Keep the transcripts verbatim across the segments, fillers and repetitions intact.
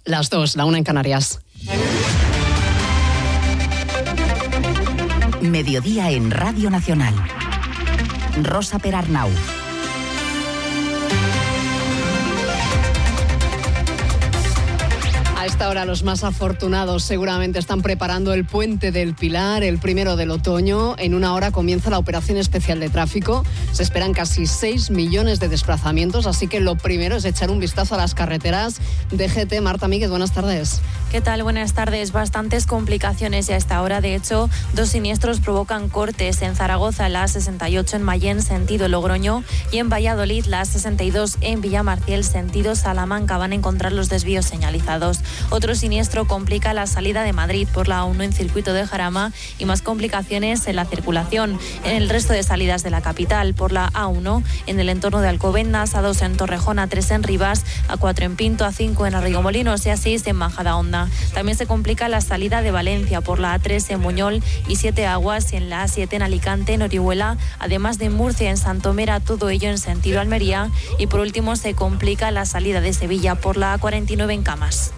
Las dos, la una en Canarias. Mediodía en Radio Nacional. Rosa Perarnau. A esta hora los más afortunados seguramente están preparando el puente del Pilar, el primero del otoño. En una hora comienza la operación especial de tráfico. Se esperan casi seis millones de desplazamientos, así que lo primero es echar un vistazo a las carreteras. D G T, Marta Míguez, buenas tardes. ¿Qué tal? Buenas tardes. Bastantes complicaciones ya a esta hora. De hecho, dos siniestros provocan cortes en Zaragoza, la A sesenta y ocho en Mayén, sentido Logroño, y en Valladolid, la A sesenta y dos en Villamarciel, sentido Salamanca. Van a encontrar los desvíos señalizados. Otro siniestro complica la salida de Madrid por la A uno en circuito de Jarama y más complicaciones en la circulación en el resto de salidas de la capital, por la A uno en el entorno de Alcobendas, A dos en Torrejón, A tres en Rivas, A cuatro en Pinto, A cinco en Arroyomolinos y A seis en Majadahonda. También se complica la salida de Valencia por la A tres en Buñol y Siete Aguas, y en la A siete en Alicante, en Orihuela, además de Murcia, en Santomera, todo ello en sentido Almería. Y por último se complica la salida de Sevilla por la A cuarenta y nueve en Camas.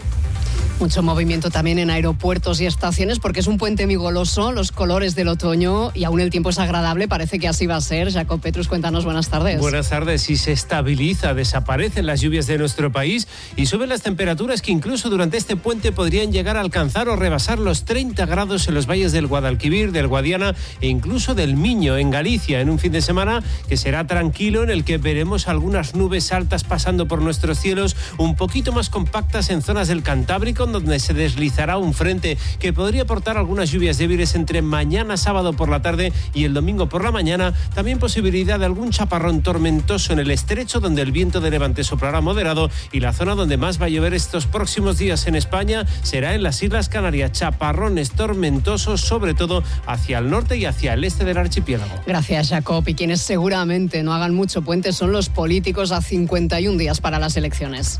Mucho movimiento también en aeropuertos y estaciones porque es un puente muy goloso, los colores del otoño y aún el tiempo es agradable, parece que así va a ser. Jacob Petrus, cuéntanos, buenas tardes. Buenas tardes. Y se estabiliza, desaparecen las lluvias de nuestro país y suben las temperaturas que incluso durante este puente podrían llegar a alcanzar o rebasar los treinta grados en los valles del Guadalquivir, del Guadiana e incluso del Miño en Galicia, en un fin de semana que será tranquilo, en el que veremos algunas nubes altas pasando por nuestros cielos, un poquito más compactas en zonas del Cantábrico, donde se deslizará un frente que podría aportar algunas lluvias débiles entre mañana sábado por la tarde y el domingo por la mañana. También posibilidad de algún chaparrón tormentoso en el estrecho, donde el viento de levante soplará moderado, y la zona donde más va a llover estos próximos días en España será en las Islas Canarias. Chaparrones tormentosos, sobre todo hacia el norte y hacia el este del archipiélago. Gracias, Jacob. Y quienes seguramente no hagan mucho puente son los políticos a cincuenta y un días para las elecciones.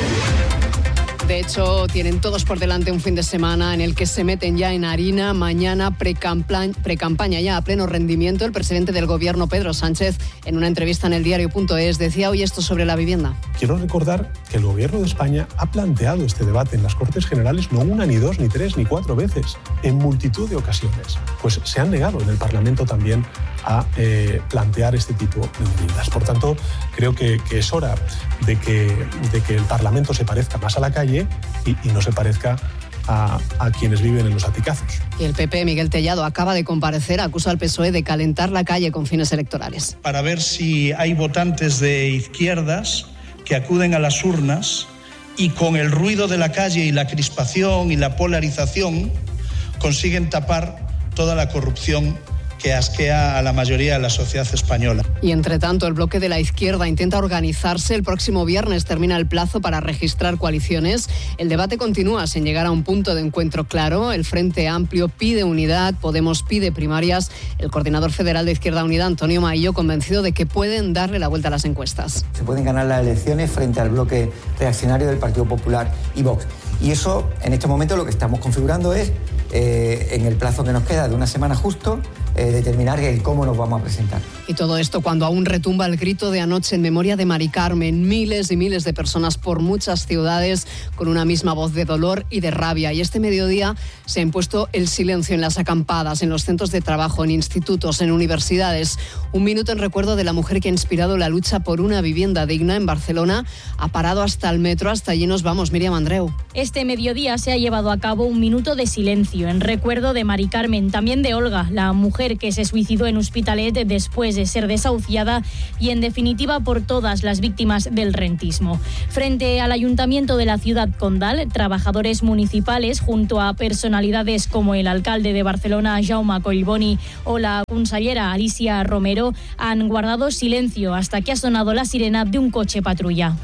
De hecho, tienen todos por delante un fin de semana en el que se meten ya en harina. Mañana, precampaña ya a pleno rendimiento. El presidente del gobierno, Pedro Sánchez, en una entrevista en el diario punto es, decía hoy esto sobre la vivienda. Quiero recordar que el gobierno de España ha planteado este debate en las Cortes Generales no una, ni dos, ni tres, ni cuatro veces, en multitud de ocasiones. Pues se han negado en el Parlamento también a eh, plantear este tipo de medidas. Por tanto, creo que, que es hora de que, de que el Parlamento se parezca más a la calle y, y no se parezca a, a quienes viven en los aticazos. Y el P P, Miguel Tellado, acaba de comparecer, acusa al P S O E de calentar la calle con fines electorales. Para ver si hay votantes de izquierdas que acuden a las urnas y con el ruido de la calle y la crispación y la polarización consiguen tapar toda la corrupción que asquea a la mayoría de la sociedad española. Y entre tanto, el bloque de la izquierda intenta organizarse. El próximo viernes termina el plazo para registrar coaliciones. El debate continúa sin llegar a un punto de encuentro claro. El Frente Amplio pide unidad, Podemos pide primarias. El coordinador federal de Izquierda Unida, Antonio Maillo, convencido de que pueden darle la vuelta a las encuestas. Se pueden ganar las elecciones frente al bloque reaccionario del Partido Popular y Vox. Y eso, en este momento, lo que estamos configurando es, eh, en el plazo que nos queda de una semana justo, eh, determinar el cómo nos vamos a presentar. Y todo esto cuando aún retumba el grito de anoche en memoria de Mari Carmen. Miles y miles de personas por muchas ciudades con una misma voz de dolor y de rabia. Y este mediodía se ha impuesto el silencio en las acampadas, en los centros de trabajo, en institutos, en universidades. Un minuto en recuerdo de la mujer que ha inspirado la lucha por una vivienda digna en Barcelona. Ha parado hasta el metro, hasta allí nos vamos, Miriam Andreu. Este mediodía se ha llevado a cabo un minuto de silencio en recuerdo de Mari Carmen, también de Olga, la mujer que se suicidó en Hospitalet después de ser desahuciada, y en definitiva por todas las víctimas del rentismo. Frente al Ayuntamiento de la ciudad condal, trabajadores municipales junto a personalidades como el alcalde de Barcelona, Jaume Collboni, o la consellera Alicia Romero han guardado silencio hasta que ha sonado la sirena de un coche patrulla.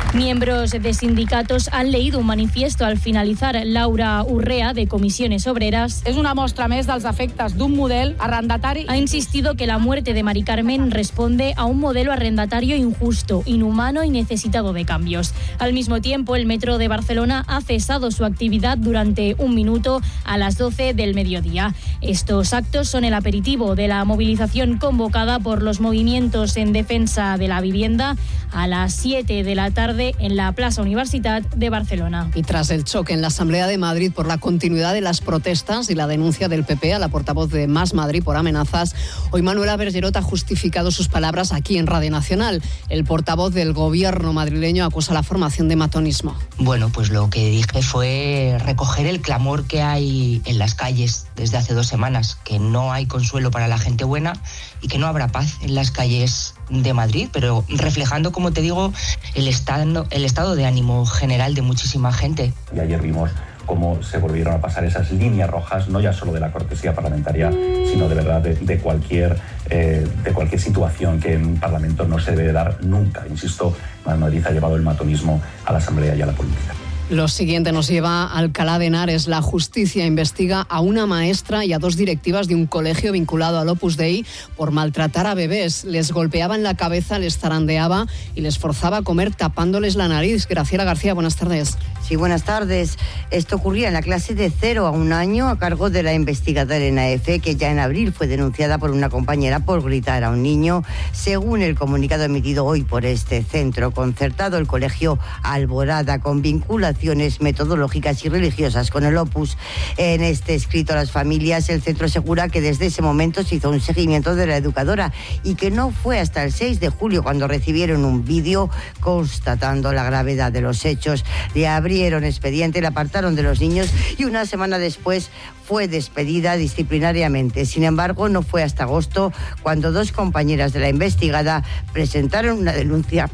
Miembros de sindicatos han leído un manifiesto al finalizar. Laura Urrea, de Comisiones Obreras, és una mostra més dels efectes d'un model arrendatari. Ha insistido que la muerte de Mari Carmen responde a un modelo arrendatario injusto, inhumano y necesitado de cambios. Al mismo tiempo, el Metro de Barcelona ha cesado su actividad durante un minuto a las doce del mediodía. Estos actos son el aperitivo de la movilización convocada por los movimientos en defensa de la vivienda a las siete de la tarde en la Plaza Universitat de Barcelona. Y tras el choque en la Asamblea de Madrid por la continuidad de las protestas y la denuncia del P P a la portavoz de Más Madrid por amenazas, hoy Manuela Bergerot ha justificado sus palabras aquí en Radio Nacional. El portavoz del gobierno madrileño acusa la formación de matonismo. Bueno, pues lo que dije fue recoger el clamor que hay en las calles desde hace dos semanas, que no hay consuelo para la gente buena y que no habrá paz en las calles de Madrid, pero reflejando, como te digo, el estado, el estado de ánimo general de muchísima gente. Y ayer vimos cómo se volvieron a pasar esas líneas rojas, no ya solo de la cortesía parlamentaria, sino de verdad de, de, cualquier, eh, de cualquier situación que en un Parlamento no se debe dar nunca. Insisto, Madrid ha llevado el matonismo a la Asamblea y a la política. Lo siguiente nos lleva a Alcalá de Henares. La justicia investiga a una maestra y a dos directivas de un colegio vinculado al Opus Dei por maltratar a bebés. Les golpeaba en la cabeza, les zarandeaba y les forzaba a comer tapándoles la nariz. Graciela García, buenas tardes. Sí, buenas tardes. Esto ocurría en la clase de cero a un año a cargo de la investigadora Elena F., que ya en abril fue denunciada por una compañera por gritar a un niño. Según el comunicado emitido hoy por este centro concertado, el colegio Alborada, con vinculación metodológicas y religiosas con el Opus. En este escrito a las familias, el centro asegura que desde ese momento se hizo un seguimiento de la educadora y que no fue hasta el seis de julio cuando recibieron un vídeo constatando la gravedad de los hechos. Le abrieron expediente, le apartaron de los niños y una semana después fue despedida disciplinariamente. Sin embargo, no fue hasta agosto cuando dos compañeras de la investigada presentaron una denuncia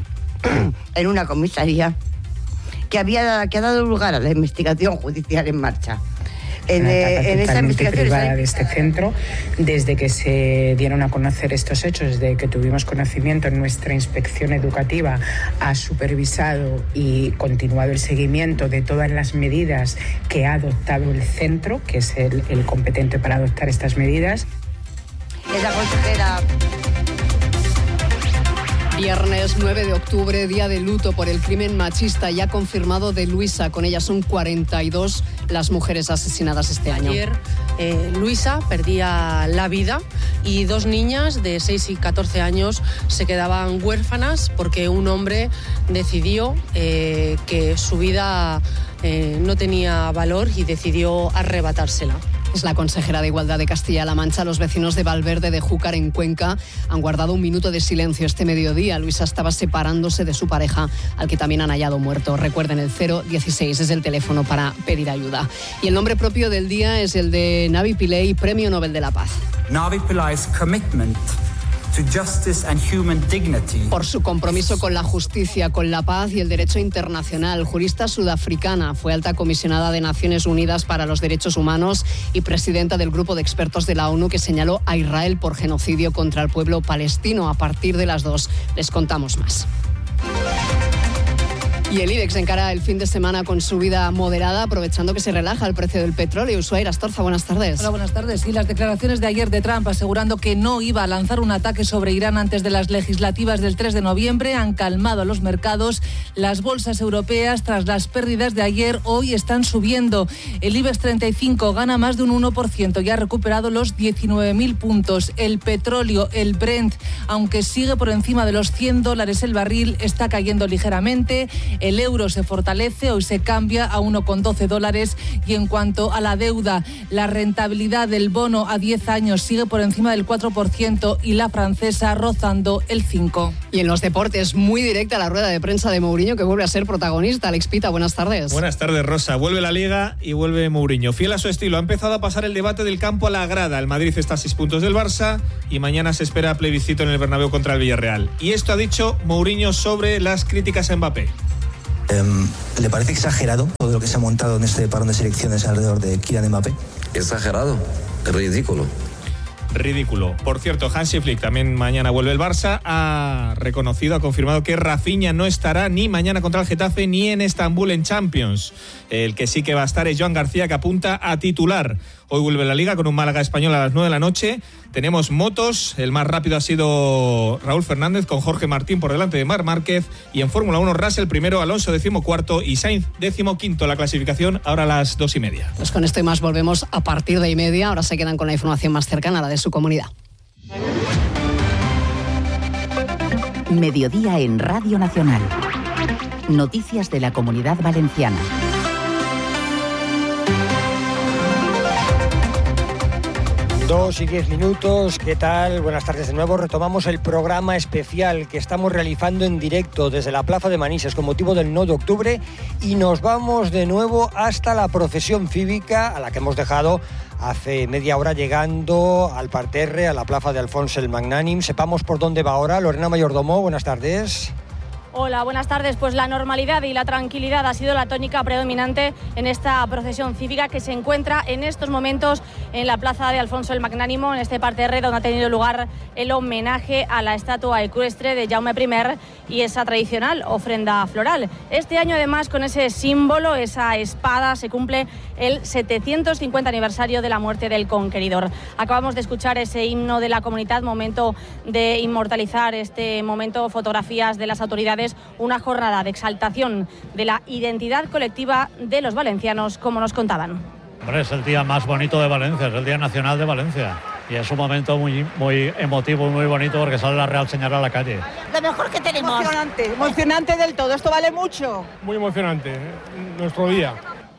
en una comisaría que había que ha dado lugar a la investigación judicial en marcha. En, eh, en esa investigación privada de este centro, desde que se dieron a conocer estos hechos, desde que tuvimos conocimiento, en nuestra inspección educativa ha supervisado y continuado el seguimiento de todas las medidas que ha adoptado el centro, que es el, el competente para adoptar estas medidas. Es la consejera. Viernes nueve de octubre, día de luto por el crimen machista ya confirmado de Luisa. Con ella son cuarenta y dos las mujeres asesinadas este año. Ayer eh, Luisa perdía la vida y dos niñas de seis y catorce años se quedaban huérfanas porque un hombre decidió eh, que su vida eh, no tenía valor y decidió arrebatársela. Es la consejera de Igualdad de Castilla-La Mancha. Los vecinos de Valverde de Júcar, en Cuenca, han guardado un minuto de silencio este mediodía. Luisa estaba separándose de su pareja, al que también han hallado muerto. Recuerden, el cero dieciséis es el teléfono para pedir ayuda. Y el nombre propio del día es el de Navi Pillay, Premio Nobel de la Paz. Navi Pillay's commitment to justice and human dignity. Por su compromiso con la justicia, con la paz y el derecho internacional. Jurista sudafricana, fue alta comisionada de Naciones Unidas para los Derechos Humanos y presidenta del grupo de expertos de la ONU que señaló a Israel por genocidio contra el pueblo palestino. A partir de las dos les contamos más. Y el IBEX encara el fin de semana con subida moderada, aprovechando que se relaja el precio del petróleo. Ushuaia Astorza, buenas tardes. Hola, buenas tardes. Y las declaraciones de ayer de Trump asegurando que no iba a lanzar un ataque sobre Irán antes de las legislativas del tres de noviembre han calmado a los mercados. Las bolsas europeas, tras las pérdidas de ayer, hoy están subiendo. El IBEX treinta y cinco gana más de un uno por ciento y ha recuperado los diecinueve mil puntos. El petróleo, el Brent, aunque sigue por encima de los cien dólares el barril, está cayendo ligeramente. El euro se fortalece, hoy se cambia a uno con doce dólares. Y en cuanto a la deuda, la rentabilidad del bono a diez años sigue por encima del cuatro por ciento y la francesa rozando el cinco por ciento. Y en los deportes, muy directa la rueda de prensa de Mourinho, que vuelve a ser protagonista. Alex Pita, buenas tardes. Buenas tardes, Rosa. Vuelve la Liga y vuelve Mourinho. Fiel a su estilo, ha empezado a pasar el debate del campo a la grada. El Madrid está a seis puntos del Barça y mañana se espera plebiscito en el Bernabéu contra el Villarreal. Y esto ha dicho Mourinho sobre las críticas a Mbappé. Um, ¿Le parece exagerado todo lo que se ha montado en este parón de selecciones alrededor de Kylian Mbappé? Exagerado, ridículo. ridículo. Por cierto, Hansi Flick, también mañana vuelve el Barça, ha reconocido, ha confirmado que Rafinha no estará ni mañana contra el Getafe ni en Estambul en Champions. El que sí que va a estar es Joan García, que apunta a titular. Hoy vuelve la Liga con un Málaga Español a las nueve de la noche. Tenemos motos, el más rápido ha sido Raúl Fernández con Jorge Martín por delante de Marc Márquez, y en Fórmula uno Russell primero, Alonso decimocuarto y Sainz decimoquinto. La clasificación ahora a las dos y media. Pues con esto y más volvemos a partir de y media. Ahora se quedan con la información más cercana a la de su comunidad. Mediodía en Radio Nacional. Noticias de la Comunidad Valenciana. Dos y diez minutos, ¿qué tal? Buenas tardes de nuevo. Retomamos el programa especial que estamos realizando en directo desde la Plaza de Manises con motivo del nueve de octubre, y nos vamos de nuevo hasta la procesión cívica, a la que hemos dejado hace media hora llegando al parterre, a la plaza de Alfons el Magnánim. Sepamos por dónde va ahora. Lorena Mayordomo, buenas tardes. Hola, buenas tardes. Pues la normalidad y la tranquilidad ha sido la tónica predominante en esta procesión cívica que se encuentra en estos momentos en la plaza de Alfonso el Magnánimo, en este parterre donde ha tenido lugar el homenaje a la estatua ecuestre de Jaume primero y esa tradicional ofrenda floral. Este año, además, con ese símbolo, esa espada, se cumple el setecientos cincuenta aniversario de la muerte del conqueridor. Acabamos de escuchar ese himno de la comunidad, momento de inmortalizar este momento, fotografías de las autoridades, una jornada de exaltación de la identidad colectiva de los valencianos, como nos contaban. Hombre, es el día más bonito de Valencia, es el Día Nacional de Valencia. Y es un momento muy, muy emotivo y muy bonito porque sale la Real Señora a la calle. Lo mejor que tenemos. Emocionante, emocionante del todo. Esto vale mucho. Muy emocionante, ¿eh? Nuestro día.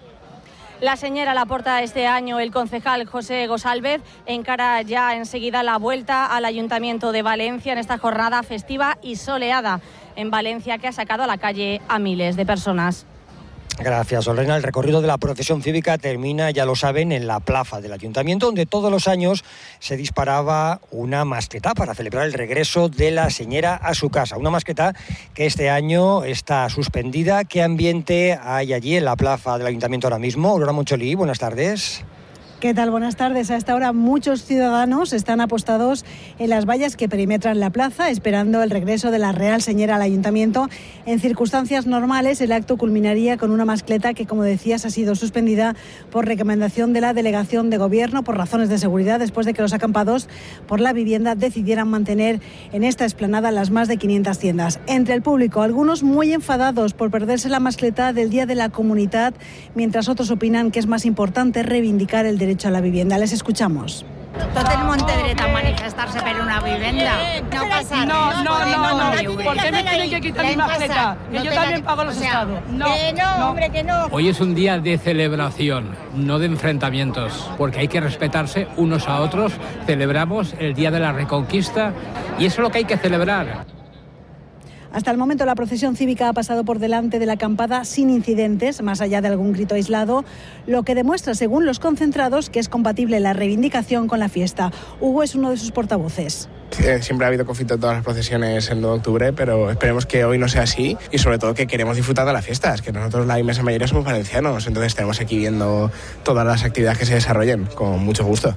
La señora la porta este año el concejal José Gosálvez, encara ya enseguida la vuelta al Ayuntamiento de Valencia en esta jornada festiva y soleada en Valencia, que ha sacado a la calle a miles de personas. Gracias, Lorena. El recorrido de la procesión cívica termina, ya lo saben, en la plaza del Ayuntamiento, donde todos los años se disparaba una mascleta para celebrar el regreso de la señora a su casa. Una mascleta que este año está suspendida. ¿Qué ambiente hay allí en la plaza del Ayuntamiento ahora mismo? Aurora Moncholí, buenas tardes. ¿Qué tal? Buenas tardes. A esta hora muchos ciudadanos están apostados en las vallas que perimetran la plaza, esperando el regreso de la Real Señora al Ayuntamiento. En circunstancias normales, el acto culminaría con una mascleta que, como decías, ha sido suspendida por recomendación de la Delegación de Gobierno por razones de seguridad, después de que los acampados por la vivienda decidieran mantener en esta explanada las más de quinientas tiendas. Entre el público, algunos muy enfadados por perderse la mascleta del Día de la Comunitat, mientras otros opinan que es más importante reivindicar el derecho derecho a la vivienda. Les escuchamos. Tot el món té dret a manifestar-se per una vivenda. No pasa No, no, no, no. ¿Por qué me tienen que quitar mi mascleta? Que yo también pago los estados. No, que no, hombre, que no. Hoy es un día de celebración, no de enfrentamientos, porque hay que respetarse unos a otros. Celebramos el Día de la Reconquista y eso es lo que hay que celebrar. Hasta el momento la procesión cívica ha pasado por delante de la acampada sin incidentes, más allá de algún grito aislado, lo que demuestra, según los concentrados, que es compatible la reivindicación con la fiesta. Hugo es uno de sus portavoces. Siempre ha habido conflicto en todas las procesiones en nueve de octubre, pero esperemos que hoy no sea así y sobre todo que queremos disfrutar de las fiestas, que nosotros la inmensa mayoría somos valencianos, entonces tenemos aquí viendo todas las actividades que se desarrollen con mucho gusto.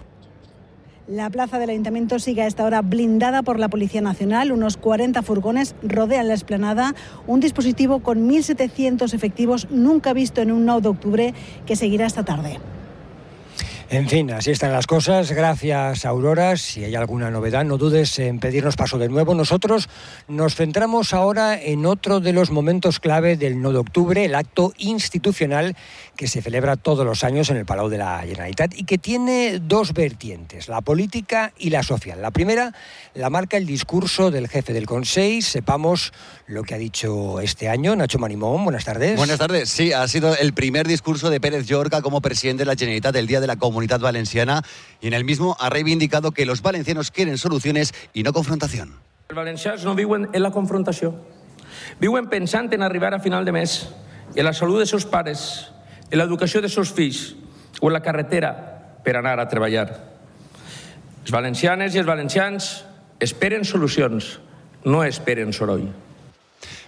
La plaza del Ayuntamiento sigue a esta hora blindada por la Policía Nacional. Unos cuarenta furgones rodean la explanada, un dispositivo con mil setecientos efectivos nunca visto en un nueve de octubre que seguirá esta tarde. En fin, así están las cosas. Gracias, Aurora. Si hay alguna novedad, no dudes en pedirnos paso de nuevo. Nosotros nos centramos ahora en otro de los momentos clave del nueve de octubre, el acto institucional que se celebra todos los años en el Palau de la Generalitat y que tiene dos vertientes, la política y la social. La primera la marca el discurso del jefe del Consell. Sepamos lo que ha dicho este año. Nacho Marimón, buenas tardes. Buenas tardes. Sí, ha sido el primer discurso de Pérez Llorca como presidente de la Generalitat del Día de la Comunidad Valenciana, y en el mismo ha reivindicado que los valencianos quieren soluciones y no confrontación. Els valencians no viuen en la confrontació, viuen pensant en arribar a final de mes, en la salut dels seus pares, en l'educació dels seus fills o en la carretera per anar a treballar. Les valencianes i els valencians esperen solucions, no esperen soroll.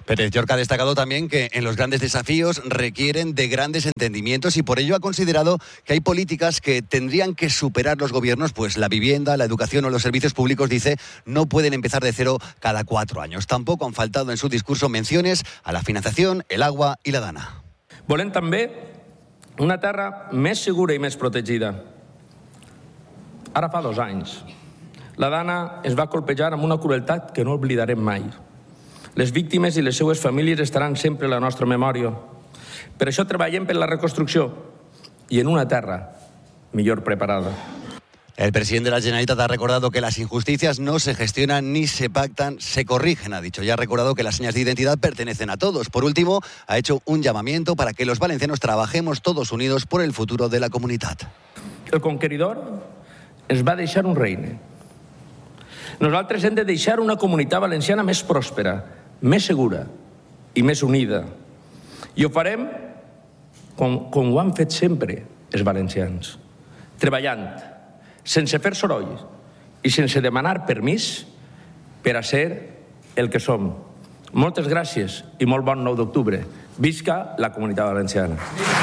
Pérez Llorca ha destacado también que en los grandes desafíos requieren de grandes entendimientos y por ello ha considerado que hay políticas que tendrían que superar los gobiernos, pues la vivienda, la educación o los servicios públicos, dice, no pueden empezar de cero cada cuatro años. Tampoco han faltado en su discurso menciones a la financiación, el agua y la dana. Volem també una terra més segura i més protegida. Ara fa dos anys, la dana es va colpejar amb una crueltat que no oblidarem mai. Les víctimes i les seues famílies estaran sempre a la nostra memòria. Per això treballem per la reconstrucció i en una terra millor preparada. El presidente de la Generalitat ha recordado que las injusticias no se gestionan ni se pactan, se corrigen, ha dicho. Y ha recordado que las señas de identidad pertenecen a todos. Por último, ha hecho un llamamiento para que los valencianos trabajemos todos unidos por el futuro de la comunitat. El conqueridor ens va deixar un regne. Nosaltres hem de deixar una comunitat valenciana més pròspera, més segura i més unida. I ho farem com, com ho han fet sempre els valencians, treballant, sense fer soroll i sense demanar permís per a ser el que som. Moltes gràcies i molt bon nou d'octubre. Visca la Comunitat Valenciana.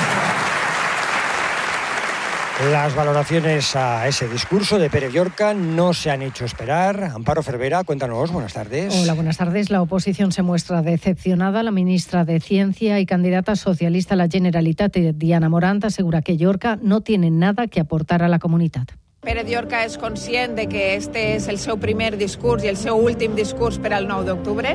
Las valoraciones a ese discurso de Pérez Llorca no se han hecho esperar. Amparo Cervera, cuéntanos, buenas tardes. Hola, buenas tardes. La oposición se muestra decepcionada. La ministra de Ciencia y candidata socialista a la Generalitat, Diana Morant, asegura que Llorca no tiene nada que aportar a la comunidad. Pérez Llorca és conscient de que este és el seu primer discurs i el seu últim discurs per al nou d'octubre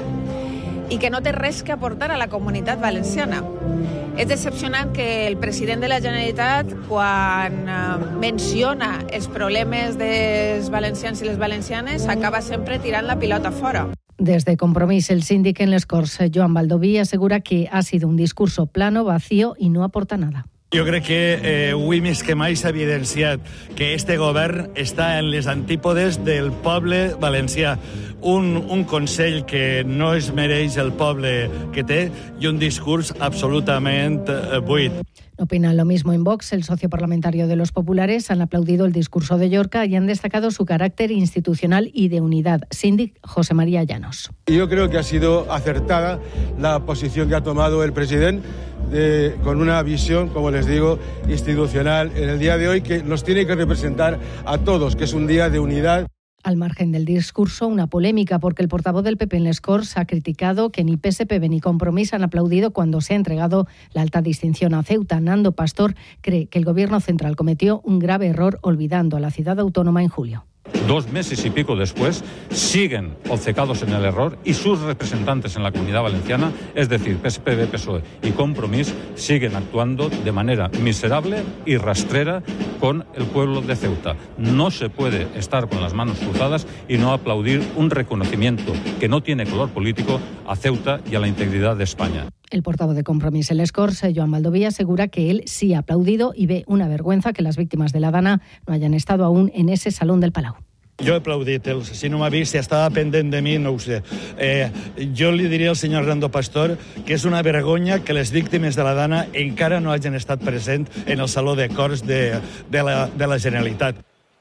i que no té res que aportar a la comunitat valenciana. És decepcionant que el president de la Generalitat, quan menciona els problemes dels valencians i les valencianes, acaba sempre tirant la pilota fora. Desde Compromís, el síndic en les Corts, Joan Baldoví, asegura que ha sido un discurso plano, vacío y no aporta nada. Jo crec que eh, avui més que mai s'ha evidenciat que este govern està en les antípodes del poble valencià. Un, un Consell que no es mereix el poble que té i un discurs absolutament eh, buit. Opinan lo mismo en Vox. El socio parlamentario de los populares han aplaudido el discurso de Llorca y han destacado su carácter institucional y de unidad. Síndic José María Llanos. Yo creo que ha sido acertada la posición que ha tomado el presidente de, con una visión, como les digo, institucional en el día de hoy que nos tiene que representar a todos, que es un día de unidad. Al margen del discurso, una polémica porque el portavoz del P P en les Corts ha criticado que ni P S P B ni Compromís han aplaudido cuando se ha entregado la alta distinción a Ceuta. Nando Pastor cree que el gobierno central cometió un grave error olvidando a la ciudad autónoma en julio. Dos meses y pico después, siguen obcecados en el error y sus representantes en la Comunidad Valenciana, es decir, P S P B, P S O E y Compromís, siguen actuando de manera miserable y rastrera con el pueblo de Ceuta. No se puede estar con las manos cruzadas y no aplaudir un reconocimiento que no tiene color político a Ceuta y a la integridad de España. El portavoz de Compromís en les Corts, Joan Baldoví, asegura que él sí ha aplaudido y ve una vergüenza que las víctimas de la Dana no hayan estado aún en ese salón del Palau. Jo he aplaudit, el, si no m'ha vist, si estava pendent de mi, no ho sé. Eh, jo li diria al senyor Nando Pastor que és una vergonya que les víctimes de la Dana encara no hagin estat presents en el Saló de Corts de, de, la, de la Generalitat.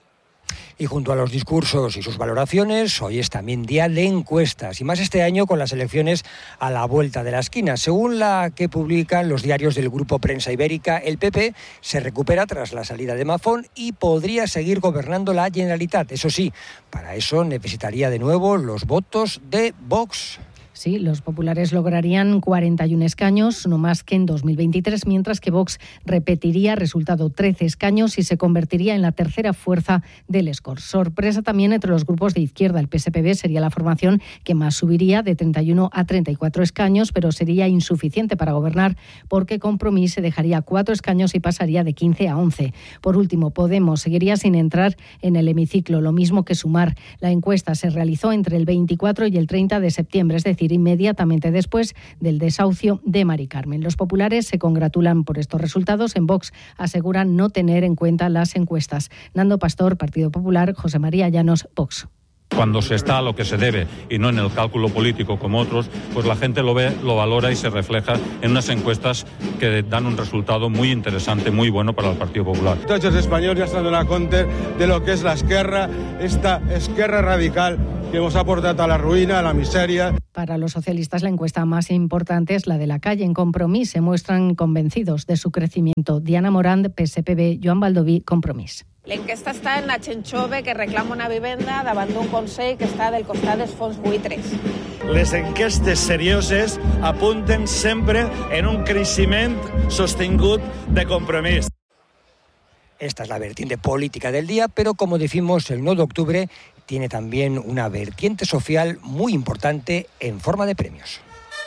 Y junto a los discursos y sus valoraciones, hoy es también día de encuestas, y más este año con las elecciones a la vuelta de la esquina. Según la que publican los diarios del Grupo Prensa Ibérica, el P P se recupera tras la salida de Mazón y podría seguir gobernando la Generalitat. Eso sí, para eso necesitaría de nuevo los votos de Vox. Sí, los populares lograrían cuarenta y un escaños, no más que en dos mil veintitrés, mientras que Vox repetiría resultado trece escaños y se convertiría en la tercera fuerza del Corts. Sorpresa también entre los grupos de izquierda. El P S P B sería la formación que más subiría, de treinta y uno a treinta y cuatro escaños, pero sería insuficiente para gobernar porque Compromís se dejaría cuatro escaños y pasaría de quince a once. Por último, Podemos seguiría sin entrar en el hemiciclo, lo mismo que Sumar. La encuesta se realizó entre el veinticuatro y el treinta de septiembre, es decir, inmediatamente después del desahucio de Mari Carmen. Los populares se congratulan por estos resultados. En Vox aseguran no tener en cuenta las encuestas. Nando Pastor, Partido Popular, José María Llanos, Vox. cuando se está a lo que se debe y no en el cálculo político como otros, pues la gente lo ve, lo valora y se refleja en unas encuestas que dan un resultado muy interesante, muy bueno para el Partido Popular. Tots els espanyols ja estan donant compte de lo que és l'esquerra, esta esquerra radical que nos ha portat a la ruïna, a la misèria. Para los socialistas la encuesta más importante es la de la calle. En Compromís se muestran convencidos de su crecimiento. Diana Morand, P S P B, Joan Baldoví, Compromís. L'enquesta està en la gent jove que reclama una vivenda davant d'un Consell que està del costat dels fons buitres. Les enquestes serioses apunten sempre en un creixement sostingut de Compromís. Esta es la vertiente política del día, pero como decimos, el nueve de octubre tiene también una vertiente social muy importante en forma de premios.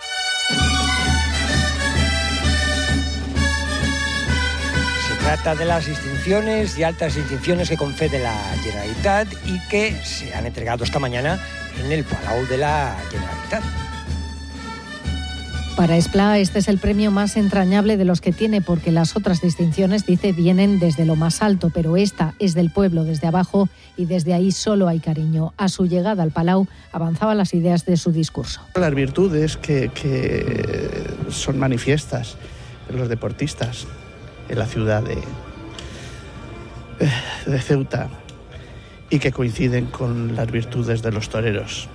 Se trata de las distinciones y altas distinciones que concede la Generalitat y que se han entregado esta mañana en el Palau de la Generalitat. Para Esplá, este es el premio más entrañable de los que tiene, porque las otras distinciones, dice, vienen desde lo más alto, pero esta es del pueblo, desde abajo, y desde ahí solo hay cariño. A su llegada al Palau avanzaba las ideas de su discurso. Las virtudes que, que son manifiestas en los deportistas en la ciudad de, de Ceuta y que coinciden con las virtudes de los toreros.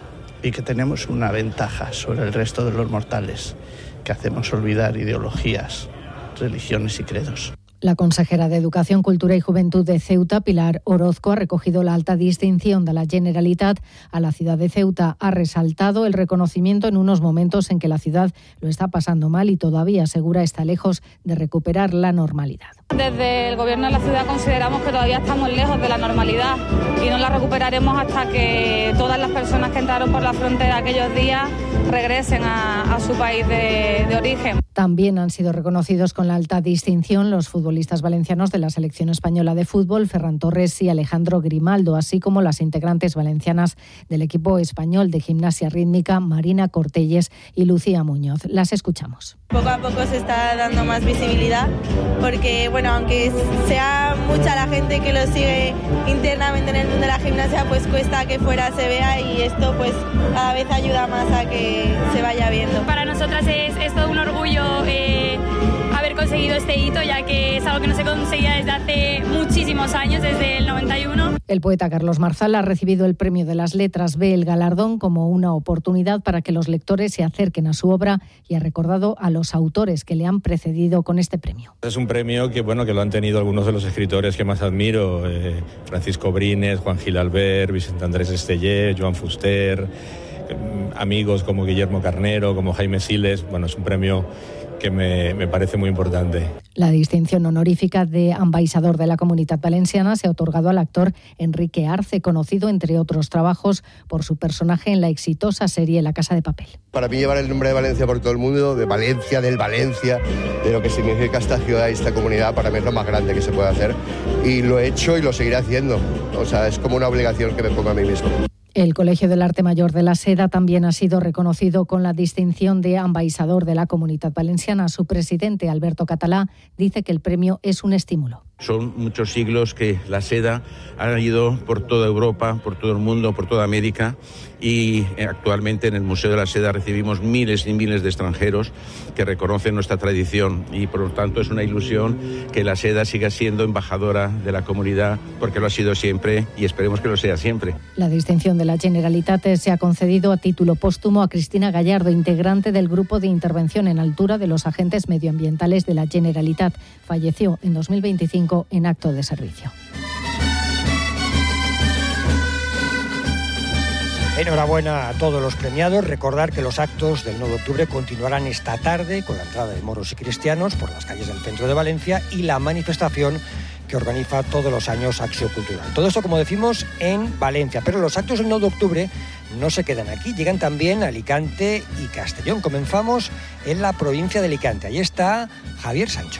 Y que tenemos una ventaja sobre el resto de los mortales, que hacemos olvidar ideologías, religiones y credos. La consejera de Educación, Cultura y Juventud de Ceuta, Pilar Orozco, ha recogido la alta distinción de la Generalitat a la ciudad de Ceuta. Ha resaltado el reconocimiento en unos momentos en que la ciudad lo está pasando mal y todavía, asegura, está lejos de recuperar la normalidad. Desde el Gobierno de la ciudad consideramos que todavía estamos lejos de la normalidad y no la recuperaremos hasta que todas las personas que entraron por la frontera aquellos días regresen a, a su país de, de origen. También han sido reconocidos con la alta distinción los futbolistas valencianos de la selección española de fútbol, Ferran Torres y Alejandro Grimaldo, así como las integrantes valencianas del equipo español de gimnasia rítmica, Marina Cortelles y Lucía Muñoz. Las escuchamos. Poco a poco se está dando más visibilidad porque, bueno, aunque sea mucha la gente que lo sigue internamente en el mundo de la gimnasia, pues cuesta que fuera se vea y esto pues cada vez ayuda más a que se vaya viendo. Para nosotras es, es todo un orgullo eh, haber conseguido este hito, ya que es algo que no se conseguía desde hace muchísimos años, desde el noventa y uno. El poeta Carlos Marzal ha recibido el Premio de las Letras. Ve el galardón como una oportunidad para que los lectores se acerquen a su obra y ha recordado a los autores que le han precedido con este premio. Es un premio que, bueno, que lo han tenido algunos de los escritores que más admiro, eh, Francisco Brines, Juan Gil Albert, Vicente Andrés Estellé, Joan Fuster, eh, amigos como Guillermo Carnero, como Jaime Siles. Bueno, es un premio que me, me parece muy importante. La distinción honorífica de ambaixador de la Comunitat Valenciana se ha otorgado al actor Enrique Arce, conocido, entre otros trabajos, por su personaje en la exitosa serie La Casa de Papel. Para mí llevar el nombre de Valencia por todo el mundo, de Valencia, del Valencia, de lo que significa esta ciudad y esta comunidad, para mí es lo más grande que se puede hacer. Y lo he hecho y lo seguiré haciendo. O sea, es como una obligación que me pongo a mí mismo. El Colegio del Arte Mayor de la Seda también ha sido reconocido con la distinción de ambaixador de la Comunitat Valenciana. Su presidente, Alberto Catalá, dice que el premio es un estímulo. Son muchos siglos que la seda ha ido por toda Europa, por todo el mundo, por toda América, y actualmente en el Museo de la Seda recibimos miles y miles de extranjeros que reconocen nuestra tradición y por lo tanto es una ilusión que la seda siga siendo embajadora de la comunidad, porque lo ha sido siempre y esperemos que lo sea siempre. La distinción de la Generalitat se ha concedido a título póstumo a Cristina Gallardo, integrante del Grupo de Intervención en Altura de los Agentes Medioambientales de la Generalitat. Falleció en dos mil veinticinco en acto de servicio. Enhorabuena a todos los premiados. Recordar que los actos del nueve de octubre continuarán esta tarde con la entrada de moros y cristianos por las calles del centro de Valencia y la manifestación que organiza todos los años Acción Cultural. Todo esto, como decimos, en Valencia. Pero los actos del nueve de octubre no se quedan aquí, llegan también a Alicante y Castellón. Comenzamos en la provincia de Alicante. Ahí está Javier Sancho.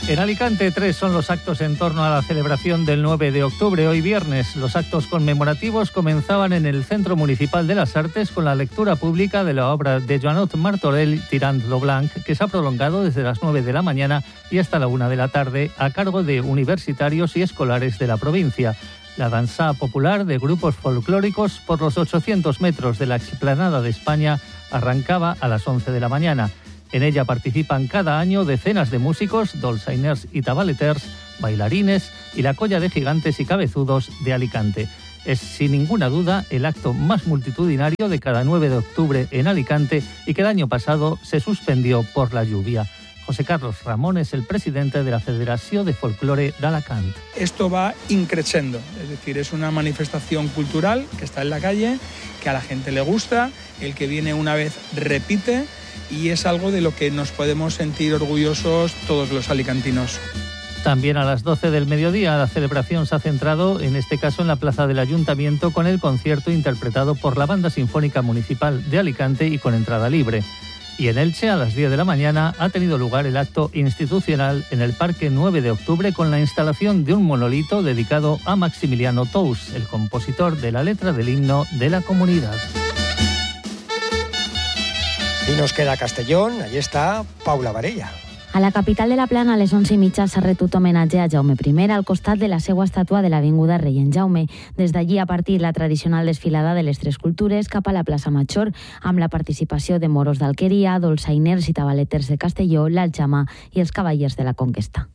En Alicante, tres son los actos en torno a la celebración del nueve de octubre, hoy viernes. Los actos conmemorativos comenzaban en el Centro Municipal de las Artes con la lectura pública de la obra de Joanot Martorell, Tirant lo Blanc, que se ha prolongado desde las nueve de la mañana y hasta la una de la tarde, a cargo de universitarios y escolares de la provincia. La danza popular de grupos folclóricos por los ochocientos metros de la explanada de España arrancaba a las once de la mañana. En ella participan cada año decenas de músicos, dolçainers y tabaleters, bailarines y la colla de gigantes y cabezudos de Alicante. Es sin ninguna duda el acto más multitudinario de cada nueve de octubre en Alicante y que el año pasado se suspendió por la lluvia. José Carlos Ramón es el presidente de la Federación de Folclore de Alacant. Esto va increciendo, es decir, es una manifestación cultural que está en la calle, que a la gente le gusta, el que viene una vez repite y es algo de lo que nos podemos sentir orgullosos todos los alicantinos. También a las doce del mediodía la celebración se ha centrado, en este caso en la plaza del Ayuntamiento, con el concierto interpretado por la Banda Sinfónica Municipal de Alicante y con entrada libre. Y en Elche, a las diez de la mañana, ha tenido lugar el acto institucional en el Parque nueve de octubre con la instalación de un monolito dedicado a Maximiliano Tous, el compositor de la letra del himno de la comunidad. Y nos queda Castellón, allí está Paula Varella. A la capital de la Plana, a les onze i mitja, s'ha retut homenatge a Jaume primer al costat de la seva estàtua de l'Avinguda Rei en Jaume. Des d'allí ha partit la tradicional desfilada de les Tres Cultures cap a la plaça Major, amb la participació de moros d'Alqueria, dolçainers i tabaleters de Castelló, l'Aljama i els Cavallers de la Conquesta.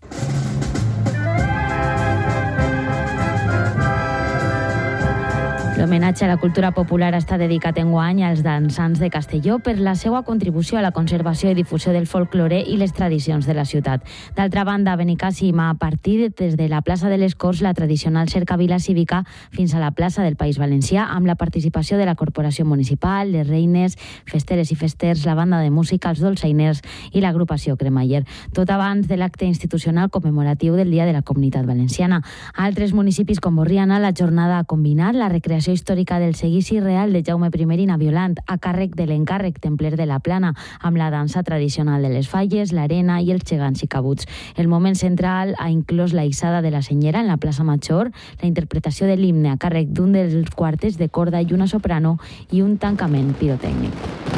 L'homenatge a la cultura popular està dedicat enguany als dansants de Castelló per la seva contribució a la conservació i difusió del folklore i les tradicions de la ciutat. D'altra banda, a Benicàssim ha partit des de la plaça de les Corts la tradicional cercavila cívica fins a la plaça del País Valencià amb la participació de la Corporació Municipal, les reines, festeres i festers, la banda de música, els dolçainers i l'agrupació Cremaller. Tot abans de l'acte institucional commemoratiu del Dia de la Comunitat Valenciana. A altres municipis com Borriana, la jornada ha combinat la recreació històrica del seguici real de Jaume primer i Naviolant a càrrec de l'encàrrec templer de la Plana, amb la dansa tradicional de les falles, l'arena i els gegants i cabuts. El moment central ha inclòs la hissada de la senyera en la plaça Major, la interpretació de l'himne a càrrec d'un dels quartets de corda i una soprano i un tancament pirotècnic.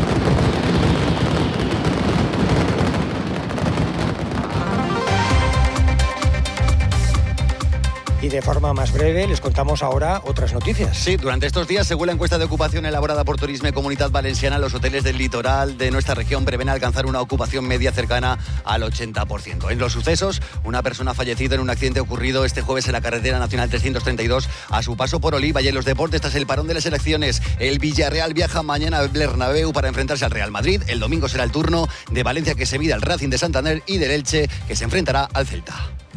Y de forma más breve les contamos ahora otras noticias. Sí, durante estos días, según la encuesta de ocupación elaborada por Turisme y Comunitat Valenciana, los hoteles del litoral de nuestra región prevén alcanzar una ocupación media cercana al ochenta por ciento. En los sucesos, una persona ha fallecido en un accidente ocurrido este jueves en la carretera nacional trescientos treinta y dos a su paso por Oliva. Y en los deportes, tras el parón de las elecciones, el Villarreal viaja mañana al Bernabéu para enfrentarse al Real Madrid. El domingo será el turno de Valencia, que se mide al Racing de Santander, y del Elche, que se enfrentará al Celta.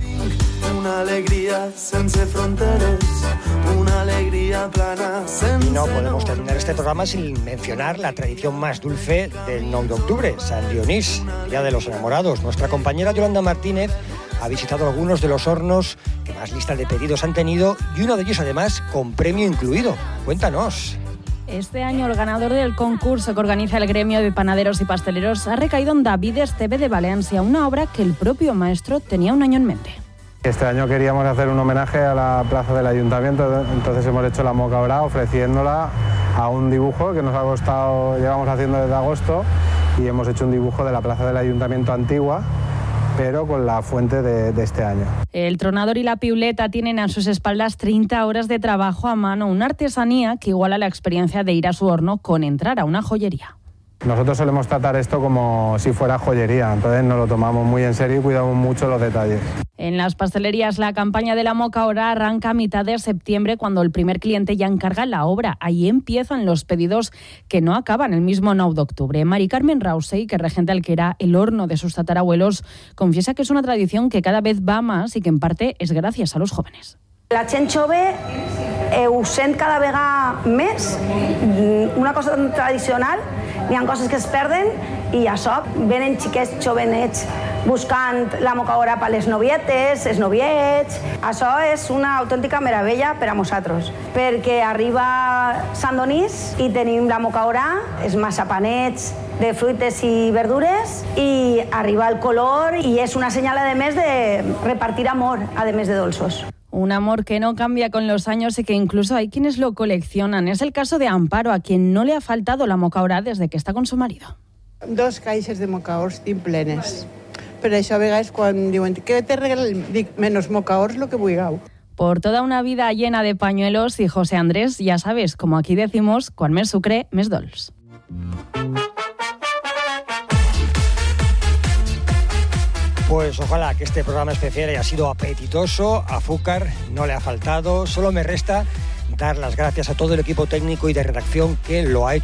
Una alegría sense fronteres, una alegría plana sense... Y no podemos terminar este programa sin mencionar la tradición más dulce del nueve de octubre, San Dionís, Día de los Enamorados. Nuestra compañera Yolanda Martínez ha visitado algunos de los hornos que más listas de pedidos han tenido y uno de ellos además con premio incluido. Cuéntanos. Este año el ganador del concurso que organiza el gremio de panaderos y pasteleros ha recaído en David Esteve de Valencia, una obra que el propio maestro tenía un año en mente. Este año queríamos hacer un homenaje a la plaza del Ayuntamiento, entonces hemos hecho la moca ahora ofreciéndola a un dibujo que nos ha costado, llevamos haciendo desde agosto, y hemos hecho un dibujo de la plaza del Ayuntamiento antigua, pero con la fuente de, de este año. El tronador y la piuleta tienen a sus espaldas treinta horas de trabajo a mano, una artesanía que iguala la experiencia de ir a su horno con entrar a una joyería. Nosotros solemos tratar esto como si fuera joyería, entonces nos lo tomamos muy en serio y cuidamos mucho los detalles. En las pastelerías, la campaña de la moca ahora arranca a mitad de septiembre, cuando el primer cliente ya encarga la obra. Ahí empiezan los pedidos que no acaban el mismo nueve de octubre. Mari Carmen Rausey, que regenta el que era el horno de sus tatarabuelos, confiesa que es una tradición que cada vez va más y que en parte es gracias a los jóvenes. La gent jove eh, ho sent cada vegada més, una cosa tan tradicional, hi ha coses que es perden i això, venen xiquets jovenets buscant la mocaora per les novietes, els noviets. Això és una autèntica meravella per a nosaltres, perquè arriba Sant Donís i tenim la mocaora, els massapanets, de fruites i verdures i arriba el color i és una senyal, a més, de repartir amor, a més de dolços. Un amor que no cambia con los años y que incluso hay quienes lo coleccionan. Es el caso de Amparo, a quien no le ha faltado la mocaora desde que está con su marido. Dos caixes de mocaors tinc plenes. Per això a vegades quan diuen que te regalen, dic menos mocaors lo que vulgueu. Por toda una vida llena de pañuelos y José Andrés, ya sabes, como aquí decimos, quan més sucre, més dolç. Pues ojalá que este programa especial haya sido apetitoso, azúcar no le ha faltado, solo me resta dar las gracias a todo el equipo técnico y de redacción que lo ha hecho